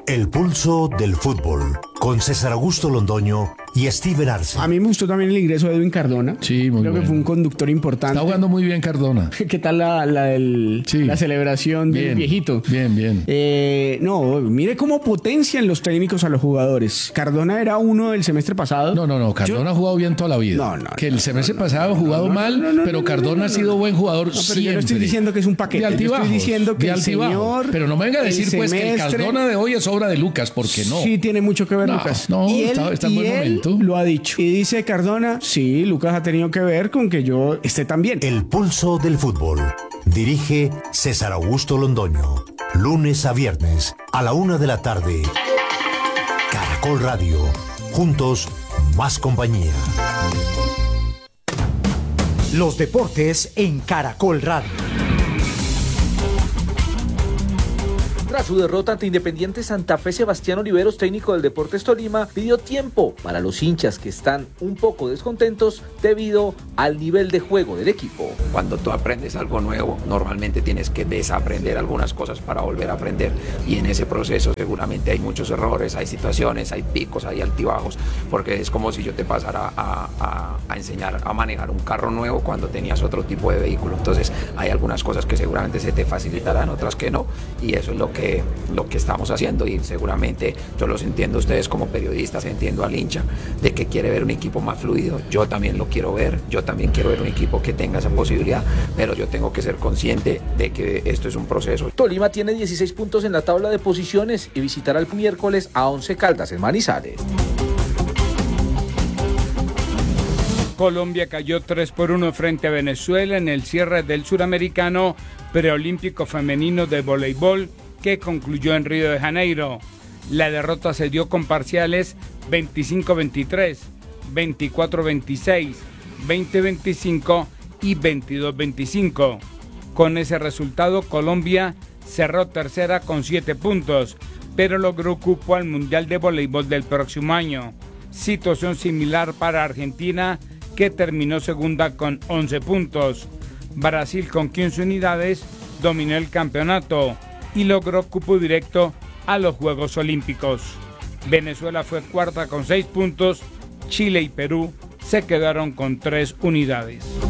El pulso del fútbol, con César Augusto Londoño y Steven Arce. A mí me gustó también el ingreso de Edwin Cardona. Sí, muy Creo bueno. que fue un conductor importante. Está jugando muy bien Cardona. ¿Qué tal la celebración del viejito? Bien. No, mire cómo potencian los técnicos a los jugadores. Cardona era uno del semestre pasado. No, Cardona ha jugado bien toda la vida. Que el semestre pasado ha jugado mal, pero Cardona ha sido buen jugador pero siempre. yo no estoy diciendo que es un paquete. De altibajos, yo estoy diciendo que de el altibajos. señor... Pero no me venga a decir pues que el Cardona de hoy es obra de Lucas, porque no. Sí, tiene mucho que ver Lucas. No, y está en buen momento. Lo ha dicho. Y dice Cardona, sí, Lucas ha tenido que ver con que yo esté tan bien. El pulso del fútbol. Dirige César Augusto Londoño. Lunes a viernes a la 1 de la tarde. Caracol Radio. Juntos, más compañía. Los deportes en Caracol Radio. Tras su derrota ante Independiente Santa Fe, Sebastián Oliveros, técnico del Deportes Tolima, pidió tiempo para los hinchas que están un poco descontentos debido al nivel de juego del equipo. Cuando tú aprendes algo nuevo, normalmente tienes que desaprender algunas cosas para volver a aprender, y en ese proceso seguramente hay muchos errores, hay situaciones, hay picos, hay altibajos, porque es como si yo te pasara a enseñar a manejar un carro nuevo cuando tenías otro tipo de vehículo. Entonces hay algunas cosas que seguramente se te facilitarán, otras que no, y eso es lo que estamos haciendo, y seguramente yo los entiendo a ustedes como periodistas, entiendo al hincha de que quiere ver un equipo más fluido. Yo también lo quiero ver, yo también quiero ver un equipo que tenga esa posibilidad, pero yo tengo que ser consciente de que esto es un proceso. Tolima tiene 16 puntos en la tabla de posiciones y visitará el miércoles a Once Caldas en Manizales. Colombia cayó 3-1 frente a Venezuela en el cierre del Suramericano Preolímpico Femenino de Voleibol, que concluyó en Río de Janeiro. La derrota se dio con parciales 25-23, 24-26, 20-25 y 22-25. Con ese resultado, Colombia cerró tercera con 7 puntos, pero logró cupo al Mundial de Voleibol del próximo año. Situación similar para Argentina, que terminó segunda con 11 puntos. Brasil, con 15 unidades, dominó el campeonato y logró cupo directo a los Juegos Olímpicos. Venezuela fue cuarta con 6 puntos, Chile y Perú se quedaron con 3 unidades.